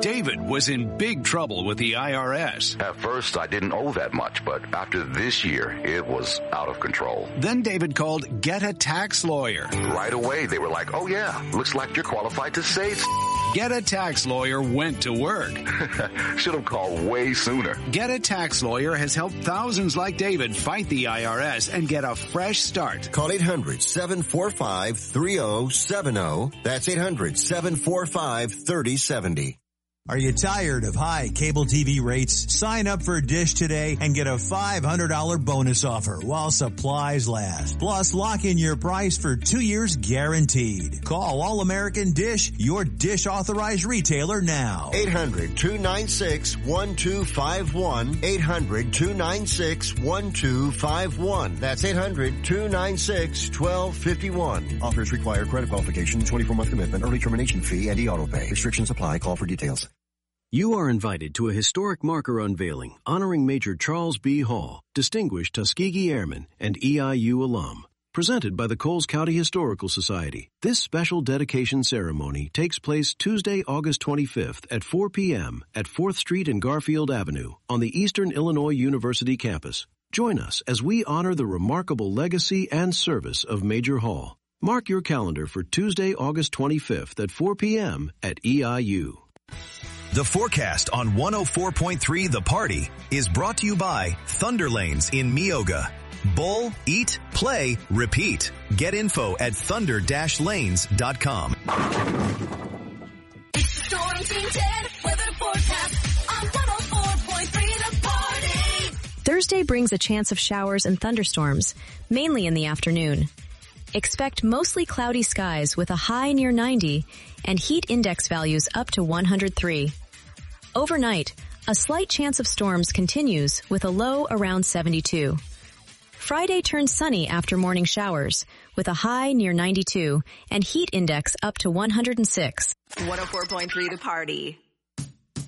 David was in big trouble with the IRS. At first, I didn't owe that much, but after this year, it was out of control. Then David called Get a Tax Lawyer. Right away, they were like, oh yeah, looks like you're qualified to save. Get a Tax Lawyer went to work. Should have called way sooner. Get a Tax Lawyer has helped thousands like David fight the IRS and get a fresh start. Call 800-745-3070. That's 800-745-3070. Are you tired of high cable TV rates? Sign up for Dish today and get a $500 bonus offer while supplies last. Plus, lock in your price for 2 years guaranteed. Call All American Dish, your Dish authorized retailer now. 800-296-1251. 800-296-1251. That's 800-296-1251. Offers require credit qualification, 24-month commitment, early termination fee, and e-auto pay. Restrictions apply. Call for details. You are invited to a historic marker unveiling honoring Major Charles B. Hall, distinguished Tuskegee Airman and EIU alum. Presented by the Coles County Historical Society, this special dedication ceremony takes place Tuesday, August 25th at 4 p.m. at 4th Street and Garfield Avenue on the Eastern Illinois University campus. Join us as we honor the remarkable legacy and service of Major Hall. Mark your calendar for Tuesday, August 25th at 4 p.m. at EIU. The forecast on 104.3 The Party is brought to you by Thunder Lanes in Meoga. Bowl, eat, play, repeat. Get info at thunder-lanes.com. It's Storm Team 10 weather forecast on 104.3 The Party. Thursday brings a chance of showers and thunderstorms, mainly in the afternoon. Expect mostly cloudy skies with a high near 90 and heat index values up to 103. Overnight, a slight chance of storms continues with a low around 72. Friday turns sunny after morning showers with a high near 92 and heat index up to 106. 104.3 The Party.